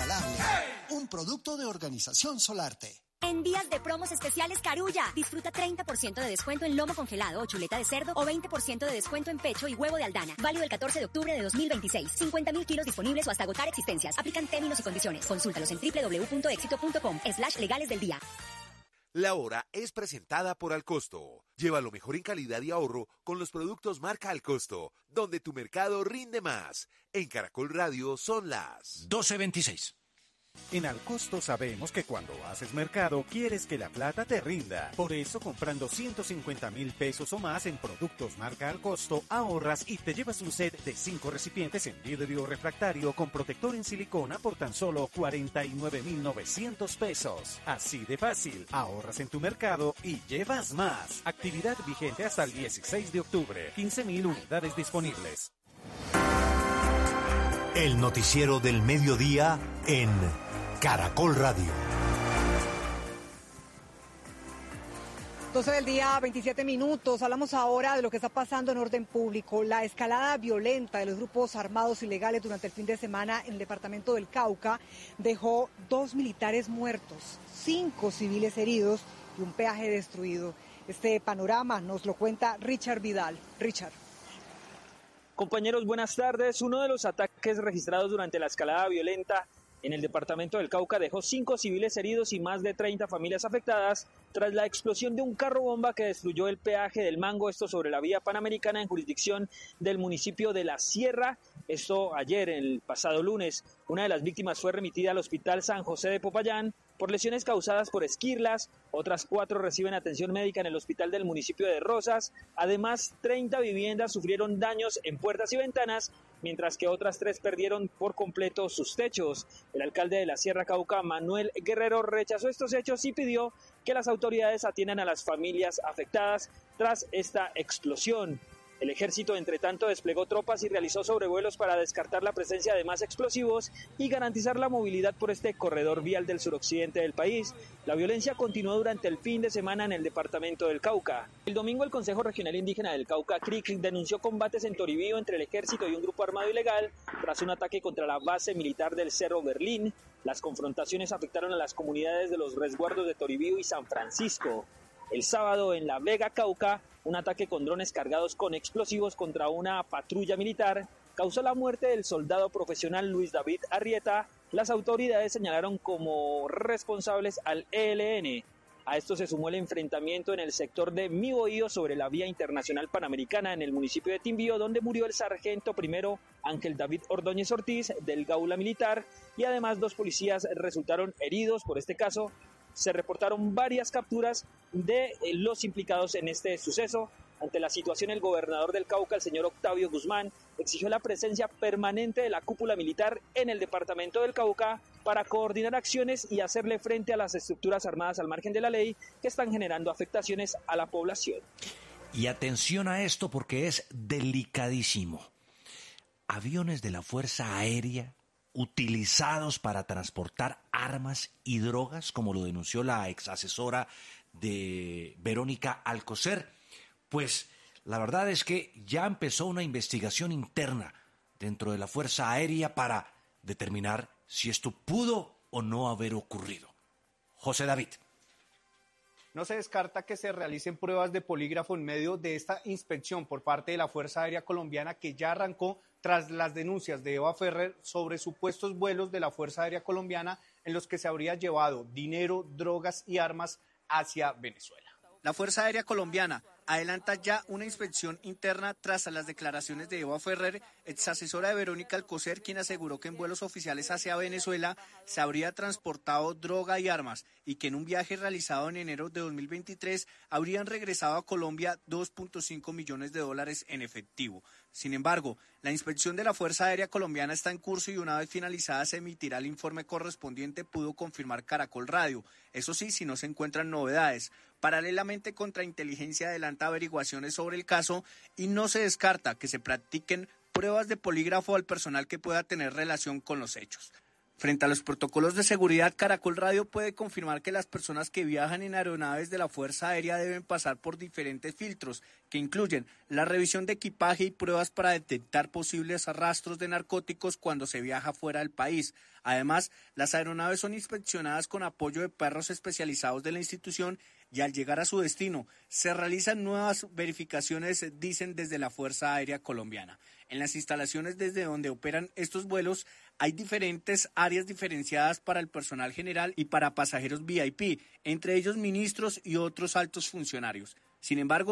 inigualable. Un producto de Organización Solarte. En días de promos especiales Carulla, disfruta 30% de descuento en lomo congelado o chuleta de cerdo o 20% de descuento en pecho y huevo de Aldana. Válido el 14 de octubre de 2026. 50.000 kilos disponibles o hasta agotar existencias. Aplican términos y condiciones. Consúltalos en www.exito.com/legales del día. La hora es presentada por Alcosto. Lleva lo mejor en calidad y ahorro con los productos marca Alcosto, donde tu mercado rinde más. En Caracol Radio son las 12:26. En Alcosto sabemos que cuando haces mercado quieres que la plata te rinda. Por eso, comprando 150.000 pesos o más en productos marca Alcosto, ahorras y te llevas un set de 5 recipientes en vidrio refractario con protector en silicona por tan solo 49.900 pesos. Así de fácil, ahorras en tu mercado y llevas más. Actividad vigente hasta el 16 de octubre. 15.000 unidades disponibles. El noticiero del mediodía en Caracol Radio. 12 del día, 27 minutos. Hablamos ahora de lo que está pasando en orden público. La escalada violenta de los grupos armados ilegales durante el fin de semana en el departamento del Cauca dejó 2 militares muertos, 5 civiles heridos y un peaje destruido. Este panorama nos lo cuenta Richard Vidal. Richard. Compañeros, buenas tardes. Uno de los ataques registrados durante la escalada violenta en el departamento del Cauca dejó 5 civiles heridos y más de 30 familias afectadas tras la explosión de un carro bomba que destruyó el peaje del Mango, esto sobre la vía panamericana en jurisdicción del municipio de La Sierra. Esto ayer, el pasado lunes. Una de las víctimas fue remitida al Hospital San José de Popayán por lesiones causadas por esquirlas. Otras 4 reciben atención médica en el hospital del municipio de Rosas. Además, 30 viviendas sufrieron daños en puertas y ventanas, mientras que otras 3 perdieron por completo sus techos. El alcalde de la Sierra Cauca, Manuel Guerrero, rechazó estos hechos y pidió que las autoridades atiendan a las familias afectadas tras esta explosión. El ejército, entre tanto, desplegó tropas y realizó sobrevuelos para descartar la presencia de más explosivos y garantizar la movilidad por este corredor vial del suroccidente del país. La violencia continuó durante el fin de semana en el departamento del Cauca. El domingo, el Consejo Regional Indígena del Cauca, CRIC, denunció combates en Toribío entre el ejército y un grupo armado ilegal tras un ataque contra la base militar del Cerro Berlín. Las confrontaciones afectaron a las comunidades de los resguardos de Toribío y San Francisco. El sábado, en La Vega, Cauca, un ataque con drones cargados con explosivos contra una patrulla militar causó la muerte del soldado profesional Luis David Arrieta. Las autoridades señalaron como responsables al ELN. A esto se sumó el enfrentamiento en el sector de Mi Bohío sobre la vía internacional panamericana en el municipio de Timbío, donde murió el sargento primero Ángel David Ordóñez Ortiz del Gaula Militar y además 2 policías resultaron heridos por este caso. Se reportaron varias capturas de los implicados en este suceso. Ante la situación, el gobernador del Cauca, el señor Octavio Guzmán, exigió la presencia permanente de la cúpula militar en el departamento del Cauca para coordinar acciones y hacerle frente a las estructuras armadas al margen de la ley que están generando afectaciones a la población. Y atención a esto porque es delicadísimo. Aviones de la Fuerza Aérea utilizados para transportar armas y drogas, como lo denunció la ex asesora de Verónica Alcocer. Pues la verdad es que ya empezó una investigación interna dentro de la Fuerza Aérea para determinar si esto pudo o no haber ocurrido. José David. No se descarta que se realicen pruebas de polígrafo en medio de esta inspección por parte de la Fuerza Aérea Colombiana, que ya arrancó tras las denuncias de Eva Ferrer sobre supuestos vuelos de la Fuerza Aérea Colombiana en los que se habría llevado dinero, drogas y armas hacia Venezuela. La Fuerza Aérea Colombiana adelanta ya una inspección interna tras las declaraciones de Eva Ferrer, ex asesora de Verónica Alcocer, quien aseguró que en vuelos oficiales hacia Venezuela se habría transportado droga y armas y que en un viaje realizado en enero de 2023 habrían regresado a Colombia $2.5 millones en efectivo. Sin embargo, la inspección de la Fuerza Aérea Colombiana está en curso y una vez finalizada se emitirá el informe correspondiente, pudo confirmar Caracol Radio. Eso sí, si no se encuentran novedades. Paralelamente, Contrainteligencia adelanta averiguaciones sobre el caso y no se descarta que se practiquen pruebas de polígrafo al personal que pueda tener relación con los hechos. Frente a los protocolos de seguridad, Caracol Radio puede confirmar que las personas que viajan en aeronaves de la Fuerza Aérea deben pasar por diferentes filtros, que incluyen la revisión de equipaje y pruebas para detectar posibles rastros de narcóticos cuando se viaja fuera del país. Además, las aeronaves son inspeccionadas con apoyo de perros especializados de la institución y al llegar a su destino se realizan nuevas verificaciones, dicen desde la Fuerza Aérea Colombiana. En las instalaciones desde donde operan estos vuelos hay diferentes áreas diferenciadas para el personal general y para pasajeros VIP, entre ellos ministros y otros altos funcionarios. Sin embargo,